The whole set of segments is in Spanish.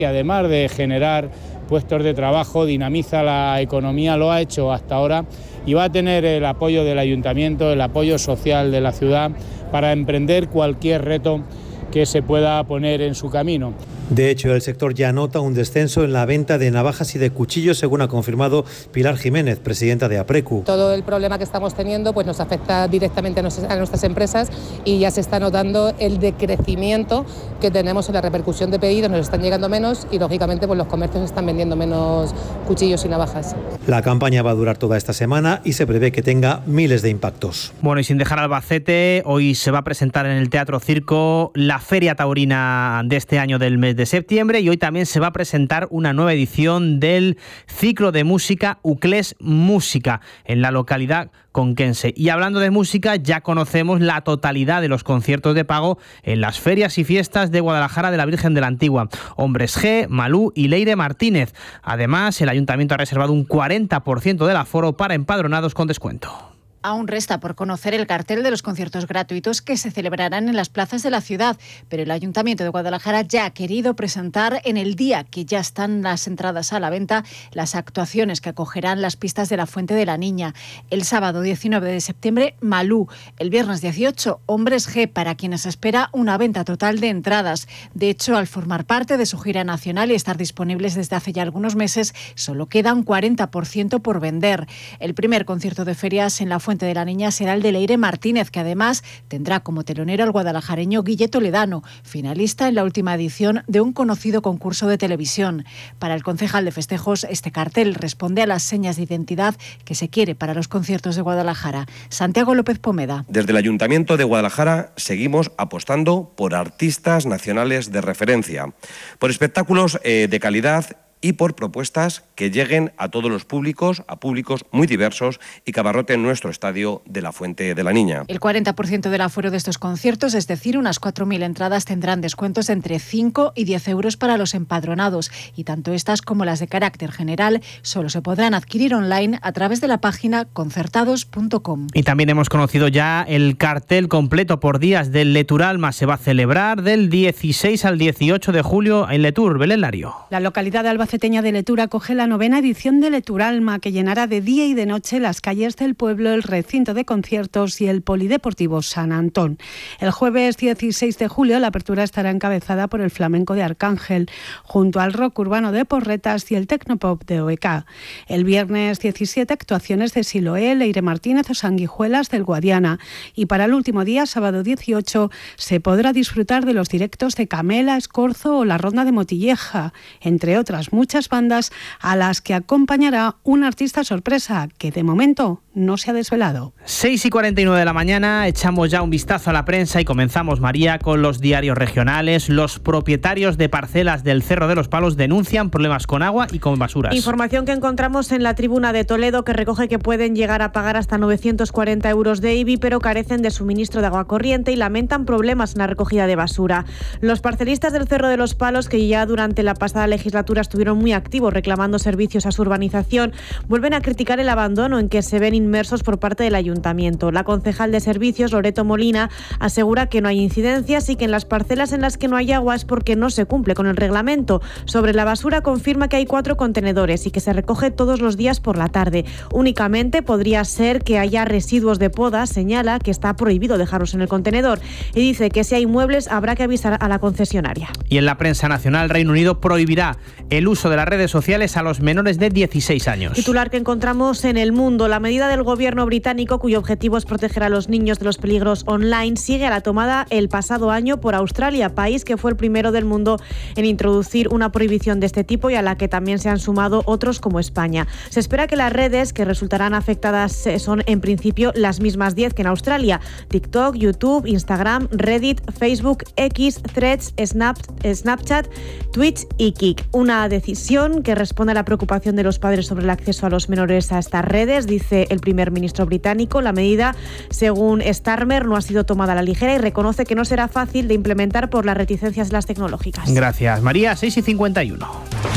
Y además de generar puestos de trabajo, dinamiza la economía, lo ha hecho hasta ahora y va a tener el apoyo del ayuntamiento, el apoyo social de la ciudad para emprender cualquier reto que se pueda poner en su camino. De hecho, el sector ya nota un descenso en la venta de navajas y de cuchillos, según ha confirmado Pilar Jiménez, presidenta de APRECU. Todo el problema que estamos teniendo pues nos afecta directamente a nuestras empresas y ya se está notando el decrecimiento que tenemos en la repercusión de pedidos, nos están llegando menos y lógicamente pues los comercios están vendiendo menos cuchillos y navajas. La campaña va a durar toda esta semana y se prevé que tenga miles de impactos. Bueno, y sin dejar Albacete, hoy se va a presentar en el Teatro Circo la Feria Taurina de este año del mes de septiembre y hoy también se va a presentar una nueva edición del ciclo de música Uclés Música en la localidad conquense. Y hablando de música, ya conocemos la totalidad de los conciertos de pago en las ferias y fiestas de Guadalajara de la Virgen de la Antigua. Hombres G, Malú y Leire Martínez. Además, el ayuntamiento ha reservado un 40% del aforo para empadronados con descuento. Aún resta por conocer el cartel de los conciertos gratuitos que se celebrarán en las plazas de la ciudad, pero el Ayuntamiento de Guadalajara ya ha querido presentar en el día que ya están las entradas a la venta las actuaciones que acogerán las pistas de la Fuente de la Niña. El sábado 19 de septiembre, Malú. El viernes 18, Hombres G, para quienes espera una venta total de entradas. De hecho, al formar parte de su gira nacional y estar disponibles desde hace ya algunos meses, solo queda un 40% por vender. El primer concierto de ferias en la Fuente de la Niña será el de Leire Martínez, que además tendrá como telonero al guadalajareño Guille Toledano, finalista en la última edición de un conocido concurso de televisión. Para el concejal de festejos, este cartel responde a las señas de identidad que se quiere para los conciertos de Guadalajara. Santiago López Pomeda. Desde el Ayuntamiento de Guadalajara seguimos apostando por artistas nacionales de referencia, por espectáculos de calidad y por propuestas que lleguen a todos los públicos, a públicos muy diversos y que abarroten nuestro estadio de la Fuente de la Niña. El 40% del aforo de estos conciertos, es decir, unas 4.000 entradas, tendrán descuentos entre 5 y 10 euros para los empadronados y tanto estas como las de carácter general solo se podrán adquirir online a través de la página concertados.com. Y también hemos conocido ya el cartel completo por días del Leturalma. Se va a celebrar del 16 al 18 de julio en Letur. Belén Lario. La localidad de Albacete de Letur acoge la 9ª edición de Leturalma, que llenará de día y de noche las calles del pueblo, el recinto de conciertos y el polideportivo San Antón. El jueves 16 de julio la apertura estará encabezada por el flamenco de Arcángel, junto al rock urbano de Porretas y el tecnopop de OEK. El viernes 17 actuaciones de Siloé, Leire Martínez o Sanguijuelas del Guadiana. Y para el último día, sábado 18, se podrá disfrutar de los directos de Camela, Escorzo o la Ronda de Motilleja, entre otras muchas bandas a las que acompañará un artista sorpresa que de momento no se ha desvelado. 6:49 de la mañana, echamos ya un vistazo a la prensa y comenzamos, María, con los diarios regionales. Los propietarios de parcelas del Cerro de los Palos denuncian problemas con agua y con basuras. Información que encontramos en la Tribuna de Toledo, que recoge que pueden llegar a pagar hasta 940 euros de IBI, pero carecen de suministro de agua corriente y lamentan problemas en la recogida de basura. Los parcelistas del Cerro de los Palos, que ya durante la pasada legislatura estuvieron muy activos reclamando servicios a su urbanización, vuelven a criticar el abandono en que se ven inmersos por parte del ayuntamiento. La concejal de servicios, Loreto Molina, asegura que no hay incidencias y que en las parcelas en las que no hay agua es porque no se cumple con el reglamento. Sobre la basura, confirma que hay 4 contenedores y que se recoge todos los días por la tarde. Únicamente podría ser que haya residuos de poda. Señala que está prohibido dejarlos en el contenedor y dice que si hay muebles habrá que avisar a la concesionaria. Y en la prensa nacional, Reino Unido prohibirá el uso de las redes sociales a los menores de 16 años. Titular que encontramos en El Mundo. La medida del gobierno británico, cuyo objetivo es proteger a los niños de los peligros online, sigue a la tomada el pasado año por Australia, país que fue el primero del mundo en introducir una prohibición de este tipo y a la que también se han sumado otros como España. Se espera que las redes que resultarán afectadas son en principio las mismas 10 que en Australia: TikTok, YouTube, Instagram, Reddit, Facebook, X, Threads, Snapchat, Twitch y Kik. Una decisión que responde a la preocupación de los padres sobre el acceso a los menores a estas redes, dice el primer ministro británico. La medida, según Starmer, no ha sido tomada a la ligera y reconoce que no será fácil de implementar por las reticencias de las tecnológicas. Gracias, María. 6:51.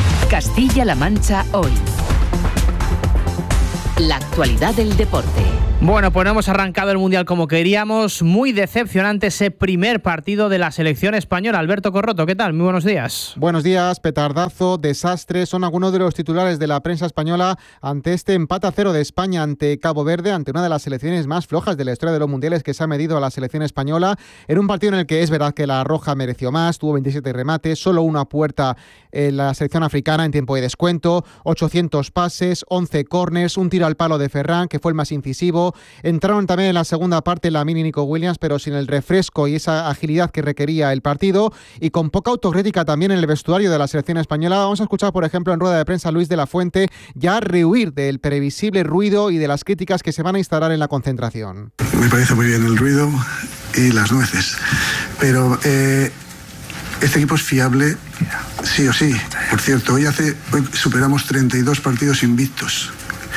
Castilla-La Mancha hoy. La actualidad del deporte. Bueno, pues no hemos arrancado el Mundial como queríamos. Muy decepcionante ese primer partido de la selección española. Alberto Corroto, ¿qué tal? Muy buenos días. Buenos días, petardazo, desastre. Son algunos de los titulares de la prensa española ante este empate a 0 de España ante Cabo Verde, ante una de las selecciones más flojas de la historia de los mundiales que se ha medido a la selección española. En un partido en el que es verdad que la Roja mereció más, tuvo 27 remates, solo una a puerta en la selección africana en tiempo de descuento, 800 pases, 11 córners, un tiro al palo de Ferran, que fue el más incisivo. Entraron también en la segunda parte Lamine y Nico Williams, pero sin el refresco y esa agilidad que requería el partido, y con poca autocrítica también en el vestuario de la selección española. Vamos a escuchar, por ejemplo, en rueda de prensa a Luis de la Fuente, ya rehuir del previsible ruido y de las críticas que se van a instalar en la concentración. Me parece muy bien el ruido y las nueces, pero este equipo es fiable sí o sí. Por cierto, hoy superamos 32 partidos invictos.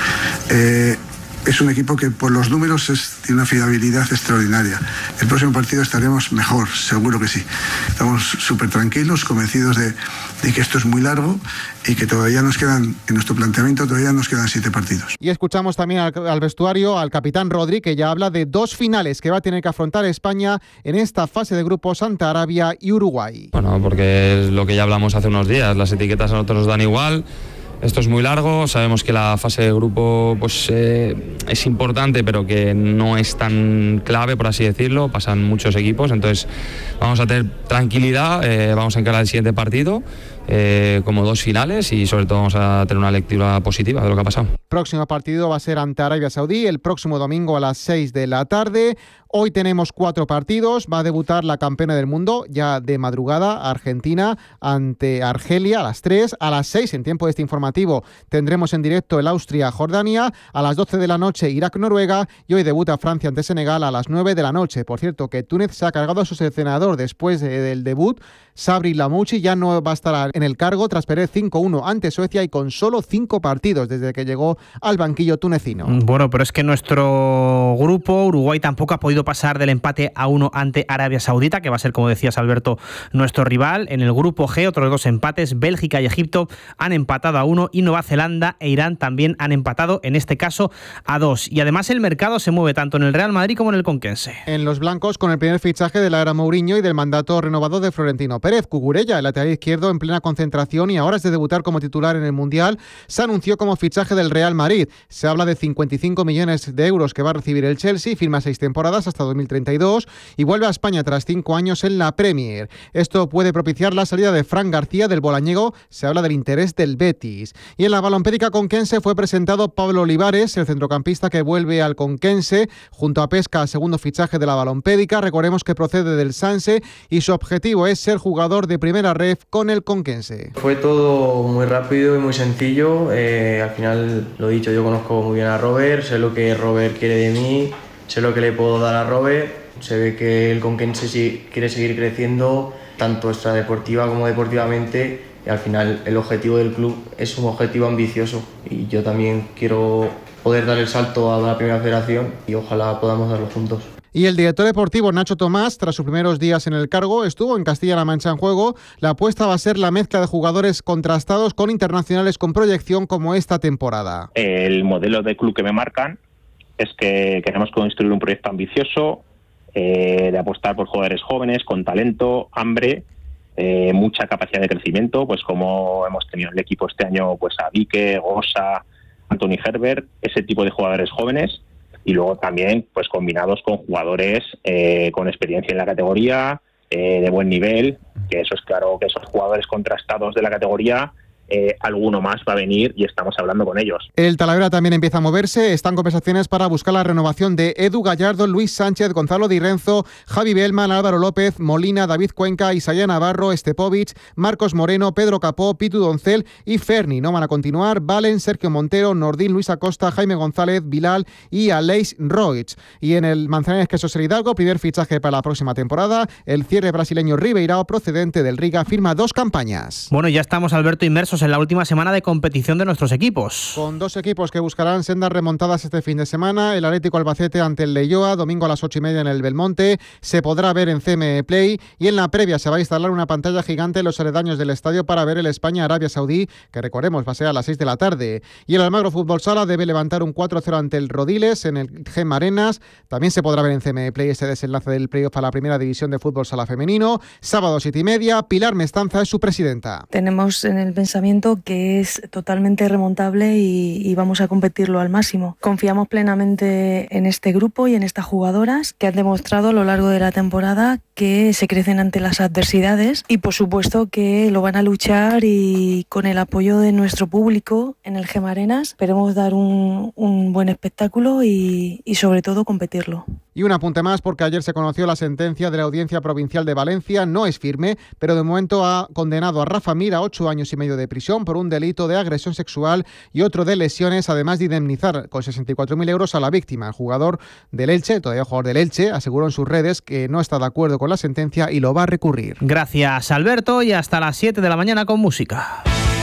Es un equipo que por los números tiene una fiabilidad extraordinaria. El próximo partido estaremos mejor, seguro que sí. Estamos súper tranquilos, convencidos de que esto es muy largo y que todavía nos quedan, en nuestro planteamiento, todavía nos quedan 7 partidos. Y escuchamos también al vestuario, al capitán Rodri, que ya habla de 2 finales que va a tener que afrontar España en esta fase de grupos ante Arabia y Uruguay. Bueno, porque es lo que ya hablamos hace unos días, las etiquetas a nosotros nos dan igual. Esto es muy largo, sabemos que la fase de grupo pues, es importante, pero que no es tan clave, por así decirlo. Pasan muchos equipos, entonces vamos a tener tranquilidad, vamos a encarar el siguiente partido como 2 finales y sobre todo vamos a tener una lectura positiva de lo que ha pasado. Próximo partido va a ser ante Arabia Saudí el próximo domingo a las 6 de la tarde. Hoy tenemos 4 partidos. Va a debutar la campeona del mundo ya de madrugada, Argentina, ante Argelia a las 3. A las 6, en tiempo de este informativo, tendremos en directo el Austria-Jordania. A las 12 de la noche, Irak-Noruega. Y hoy debuta Francia ante Senegal a las 9 de la noche. Por cierto, que Túnez se ha cargado a su seleccionador después del debut. Sabri Lamouchi ya no va a estar en el cargo tras perder 5-1 ante Suecia y con solo 5 partidos desde que llegó al banquillo tunecino. Bueno, pero es que nuestro grupo, Uruguay, tampoco ha podido pasar del empate a 1 ante Arabia Saudita, que va a ser, como decías, Alberto, nuestro rival. En el grupo G, otros 2 empates, Bélgica y Egipto han empatado a 1 y Nueva Zelanda e Irán también han empatado, en este caso, a 2. Y además el mercado se mueve tanto en el Real Madrid como en el Conquense. En los blancos, con el primer fichaje de la era Mourinho y del mandato renovado de Florentino Pérez. Cucurella, el lateral izquierdo, en plena concentración y a horas de debutar como titular en el Mundial, se anunció como fichaje del Real Madrid. Se habla de 55 millones de euros que va a recibir el Chelsea, firma 6 temporadas hasta 2032 y vuelve a España tras 5 años en la Premier. Esto puede propiciar la salida de Fran García del bolañego. Se habla del interés del Betis. Y en la balompédica conquense fue presentado Pablo Olivares, el centrocampista que vuelve al Conquense, junto a Pesca, segundo fichaje de la balompédica. Recordemos que procede del Sanse y su objetivo es ser jugador de primera ref con el Conquense. Fue todo muy rápido y muy sencillo. Al final, lo dicho, yo conozco muy bien a Robert, sé lo que Robert quiere de mí, sé lo que le puedo dar a Robert. Se ve que el Conquense quiere seguir creciendo, tanto extradeportiva como deportivamente, y al final el objetivo del club es un objetivo ambicioso y yo también quiero poder dar el salto a la primera federación y ojalá podamos darlo juntos. Y el director deportivo Nacho Tomás, tras sus primeros días en el cargo, estuvo en Castilla-La Mancha en juego. La apuesta va a ser la mezcla de jugadores contrastados con internacionales con proyección como esta temporada. El modelo de club que me marcan es que queremos construir un proyecto ambicioso, de apostar por jugadores jóvenes, con talento, hambre, mucha capacidad de crecimiento, pues como hemos tenido en el equipo este año, pues a Vique, Gosa, Anthony Herbert, ese tipo de jugadores jóvenes. Y luego también pues combinados con jugadores con experiencia en la categoría, de buen nivel, que eso es claro que esos jugadores contrastados de la categoría, alguno más va a venir y estamos hablando con ellos. El Talavera también empieza a moverse, están conversaciones para buscar la renovación de Edu Gallardo, Luis Sánchez, Gonzalo Di Renzo, Javi Bellman, Álvaro López, Molina, David Cuenca, Isaías Navarro, Estepovic, Marcos Moreno, Pedro Capó, Pitu Doncel y Ferni. No van a continuar Valen, Sergio Montero, Nordín, Luis Acosta, Jaime González, Bilal y Aleix Roig. Y en el Manzanares Quesos el Hidalgo, primer fichaje para la próxima temporada, el cierre brasileño Ribeirao, procedente del Riga, firma 2 campañas. Bueno, ya estamos, Alberto, inmersos estos en la última semana de competición de nuestros equipos. Con 2 equipos que buscarán sendas remontadas este fin de semana, el Atlético Albacete ante el Leioa, domingo a las 8:30 en el Belmonte, se podrá ver en CME Play, y en la previa se va a instalar una pantalla gigante en los aledaños del estadio para ver el España-Arabia Saudí, que recordemos va a ser a las 6 de la tarde. Y el Almagro Fútbol Sala debe levantar un 4-0 ante el Rodiles en el Gem Arenas. También se podrá ver en CME Play ese desenlace del playoff a la primera división de fútbol sala femenino. Sábado 7:30, Pilar Mestanza es su presidenta. Tenemos en el pensamiento que es totalmente remontable y vamos a competirlo al máximo. Confiamos plenamente en este grupo y en estas jugadoras que han demostrado a lo largo de la temporada que se crecen ante las adversidades y por supuesto que lo van a luchar, y con el apoyo de nuestro público en el Gem Arenas esperemos dar un buen espectáculo y sobre todo competirlo. Y un apunte más, porque ayer se conoció la sentencia de la Audiencia Provincial de Valencia. No es firme, pero de momento ha condenado a Rafa Mir a 8 años y medio de prisión por un delito de agresión sexual y otro de lesiones, además de indemnizar con 64.000 euros a la víctima. El jugador del Elche, todavía jugador del Elche, aseguró en sus redes que no está de acuerdo con la sentencia y lo va a recurrir. Gracias, Alberto, y hasta las 7 de la mañana con música.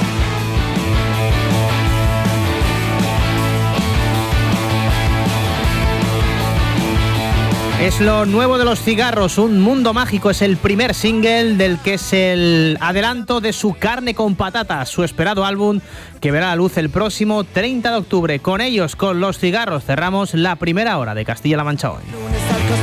Es lo nuevo de Los Cigarros, Un Mundo Mágico. Es el primer single del que es el adelanto de su Carne con Patatas, su esperado álbum que verá la luz el próximo 30 de octubre. Con ellos, con Los Cigarros, cerramos la primera hora de Castilla-La Mancha Hoy.